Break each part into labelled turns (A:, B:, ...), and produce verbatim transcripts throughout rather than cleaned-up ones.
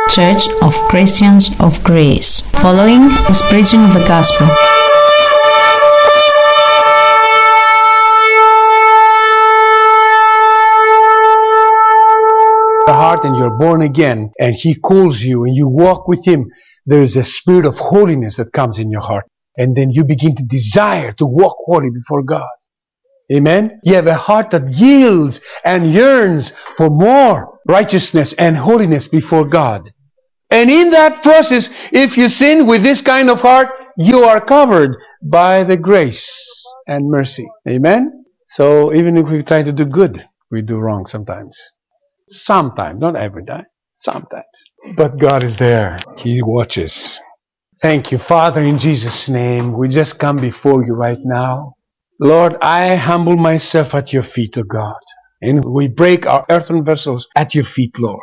A: Church of Christians of Greece, following the preaching of the Gospel.
B: Heart and you're born again and He calls you and you walk with Him, there is a spirit of holiness that comes in your heart, and then you begin to desire to walk holy before God. Amen? You have a heart that yields and yearns for more righteousness and holiness before God. And in that process, if you sin with this kind of heart, you are covered by the grace and mercy. Amen? So even if we try to do good, we do wrong sometimes. Sometimes, not every time, sometimes. But God is there. He watches. Thank you, Father, in Jesus' name. We just come before you right now. Lord, I humble myself at your feet, O God. And we break our earthen vessels at your feet, Lord.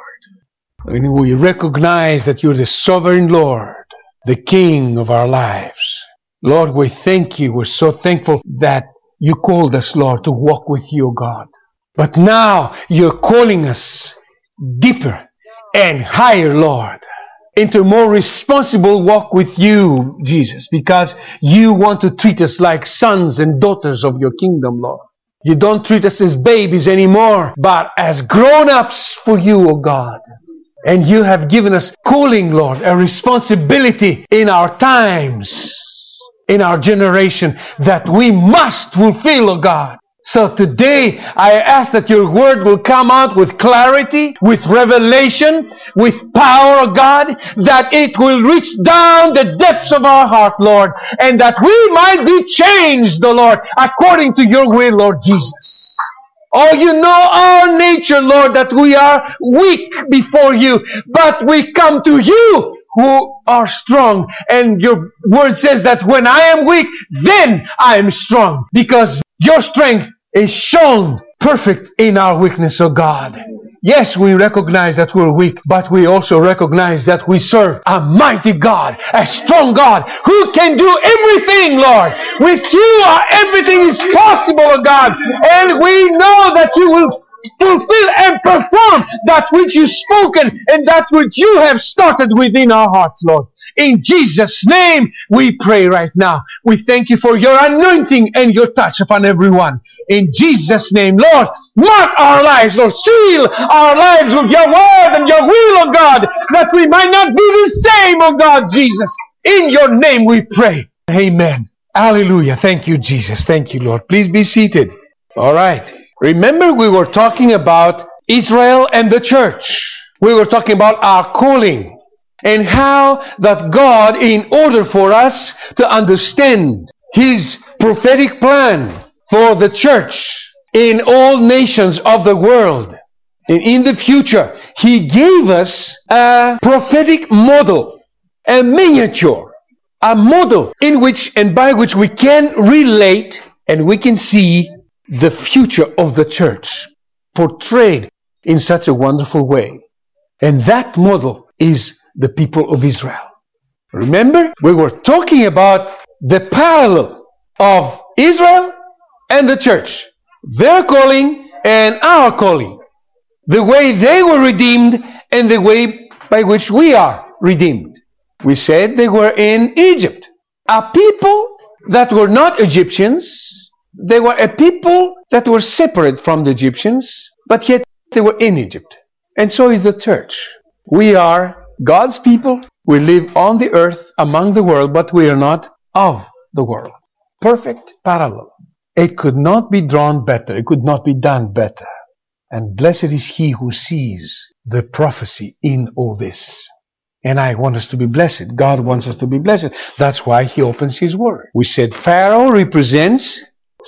B: And we recognize that you're the sovereign Lord, the King of our lives. Lord, we thank you. We're so thankful that you called us, Lord, to walk with you, O God. But now you're calling us deeper and higher, Lord, into a more responsible walk with you, Jesus, because you want to treat us like sons and daughters of your kingdom, Lord. You don't treat us as babies anymore, but as grown-ups for you, O God. And you have given us calling, Lord, a responsibility in our times, in our generation, that we must fulfill, O God. So today, I ask that your word will come out with clarity, with revelation, with power, O God, that it will reach down the depths of our heart, Lord, and that we might be changed, O Lord, according to your will, Lord Jesus. Oh, you know our nature, Lord, that we are weak before you, but we come to you who are strong. And your word says that when I am weak, then I am strong, because your strength is shown perfect in our weakness, O God. Yes, we recognize that we're weak, but we also recognize that we serve a mighty God, a strong God, who can do everything, Lord. With you, everything is possible, O God. And we know that you will fulfill and perform that which you've spoken and that which you have started within our hearts, Lord. In Jesus' name, we pray right now. We thank you for your anointing and your touch upon everyone. In Jesus' name, Lord, mark our lives, Lord. Seal our lives with your word and your will, O God, that we might not be the same, O God, Jesus. In your name we pray. Amen. Hallelujah. Thank you, Jesus. Thank you, Lord. Please be seated. All right. Remember, we were talking about Israel and the church. We were talking about our calling and how that God, in order for us to understand His prophetic plan for the church in all nations of the world and in the future, He gave us a prophetic model, a miniature, a model in which and by which we can relate and we can see the future of the church portrayed in such a wonderful way. And that model is the people of Israel. Remember, we were talking about the parallel of Israel and the church. Their calling and our calling. The way they were redeemed and the way by which we are redeemed. We said they were in Egypt. A people that were not Egyptians. They were a people that were separate from the Egyptians, but yet they were in Egypt. And so is the church. We are God's people. We live on the earth among the world, but we are not of the world. Perfect parallel. It could not be drawn better. It could not be done better. And blessed is he who sees the prophecy in all this. And I want us to be blessed. God wants us to be blessed. That's why He opens His word. We said Pharaoh represents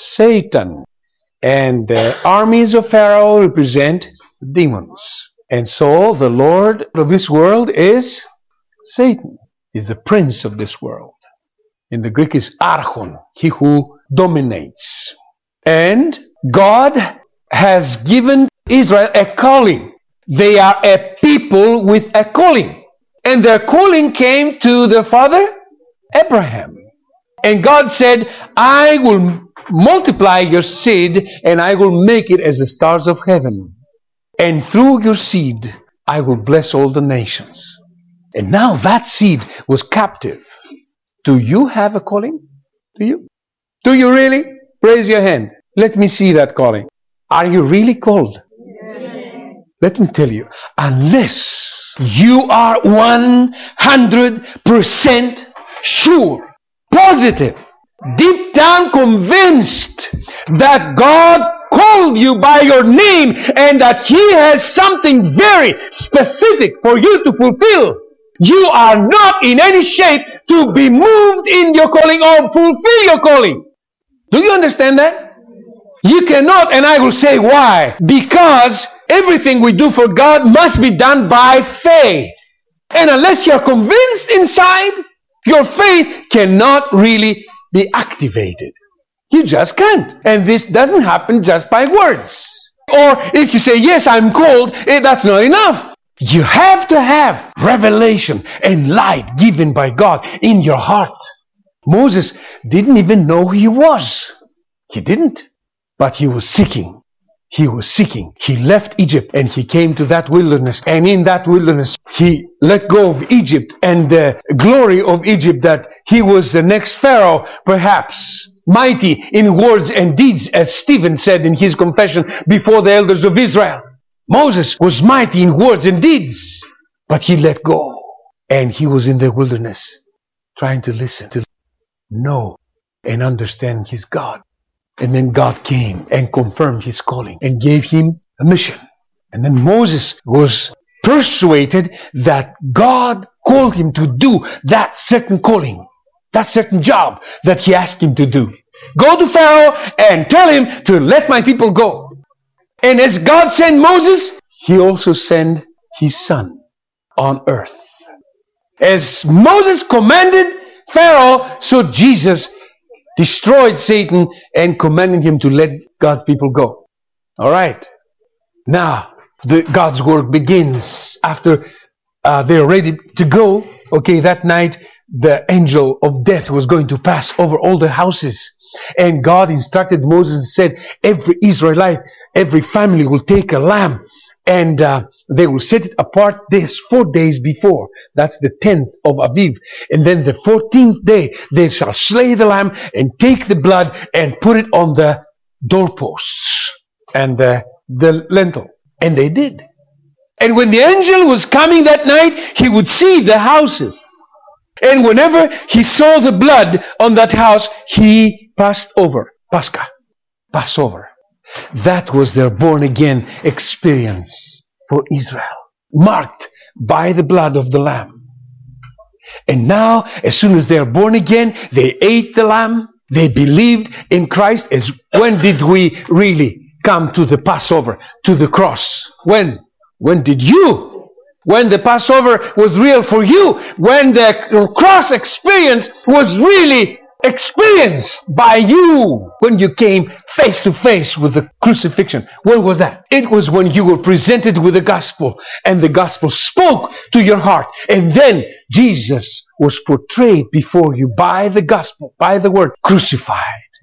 B: Satan, and the armies of Pharaoh represent demons. And so the Lord of this world is Satan, is the prince of this world. In the Greek is archon, he who dominates. And God has given Israel a calling. They are a people with a calling. And their calling came to their father Abraham. And God said, I will multiply your seed, and I will make it as the stars of heaven. And through your seed, I will bless all the nations. And now that seed was captive. Do you have a calling? Do you? Do you really? Raise your hand. Let me see that calling. Are you really called? Yes. Let me tell you, unless you are one hundred percent sure, positive, deep down convinced that God called you by your name and that He has something very specific for you to fulfill, you are not in any shape to be moved in your calling or fulfill your calling. Do you understand that? You cannot, and I will say why. Because everything we do for God must be done by faith. And unless you're convinced inside, your faith cannot really be activated. You just can't. And this doesn't happen just by words. Or if you say, yes, I'm called, eh, that's not enough. You have to have revelation and light given by God in your heart. Moses didn't even know who he was. He didn't. But he was seeking. He was seeking. He left Egypt and he came to that wilderness. And in that wilderness, he let go of Egypt and the glory of Egypt, that he was the next Pharaoh, perhaps mighty in words and deeds, as Stephen said in his confession before the elders of Israel. Moses was mighty in words and deeds, but he let go. And he was in the wilderness trying to listen, to know and understand his God. And then God came and confirmed his calling and gave him a mission. And then Moses was persuaded that God called him to do that certain calling, that certain job that he asked him to do. Go to Pharaoh and tell him to let my people go. And as God sent Moses, He also sent His Son on earth. As Moses commanded Pharaoh, so Jesus destroyed Satan and commanded him to let God's people go. Alright. Now, the, God's work begins. After uh, they're ready to go, okay, that night, the angel of death was going to pass over all the houses. And God instructed Moses and said, every Israelite, every family will take a lamb and uh, they will set it apart this four days before. That's the tenth of Aviv. And then the fourteenth day, they shall slay the lamb and take the blood and put it on the doorposts and the, the lintel. And they did. And when the angel was coming that night, he would see the houses. And whenever he saw the blood on that house, he passed over. Pascha. Passover. That was their born-again experience for Israel. Marked by the blood of the Lamb. And now, as soon as they are born again, they ate the Lamb. They believed in Christ. As when did we really come to the Passover, to the cross? When? When did you? When the Passover was real for you. When the cross experience was really experienced by you. When you came face to face with the crucifixion. When was that? It was when you were presented with the gospel. And the gospel spoke to your heart. And then Jesus was portrayed before you by the gospel, by the word, crucified.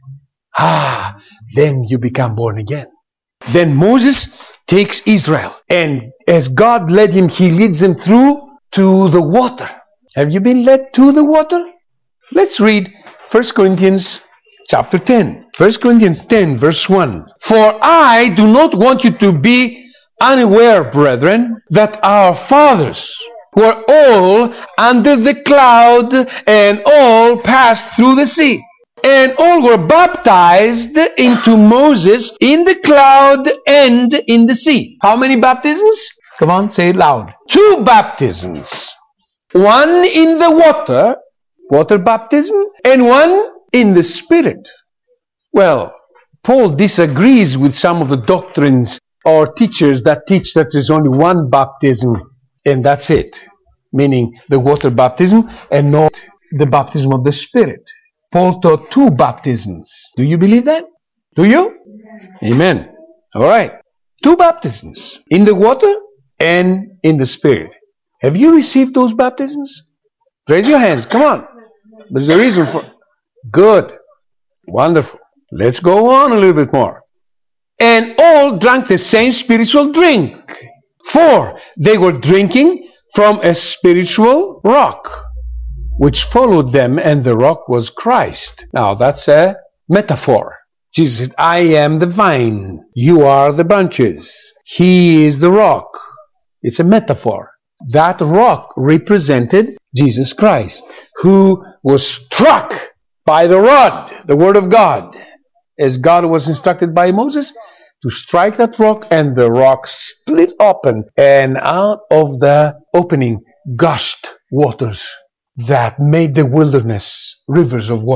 B: Ah, then you become born again. Then Moses takes Israel, and as God led him, he leads them through to the water. Have you been led to the water? Let's read First Corinthians chapter ten. First Corinthians ten verse one. For I do not want you to be unaware, brethren, that our fathers were all under the cloud and all passed through the sea. And all were baptized into Moses in the cloud and in the sea. How many baptisms? Come on, say it loud. Two baptisms. One in the water, water baptism, and one in the Spirit. Well, Paul disagrees with some of the doctrines or teachers that teach that there's only one baptism and that's it. Meaning the water baptism and not the baptism of the Spirit. Paul taught two baptisms. Do you believe that? Do you? Amen. All right. Two baptisms. In the water and in the Spirit. Have you received those baptisms? Raise your hands. Come on. There's a reason for it. Good. Wonderful. Let's go on a little bit more. And all drank the same spiritual drink. For they were drinking from a spiritual rock, which followed them, and the rock was Christ. Now that's a metaphor. Jesus said, I am the vine, you are the branches. He is the rock. It's a metaphor. That rock represented Jesus Christ, who was struck by the rod, the word of God, as God was instructed by Moses, to strike that rock, and the rock split open, and out of the opening gushed waters that made the wilderness rivers of water.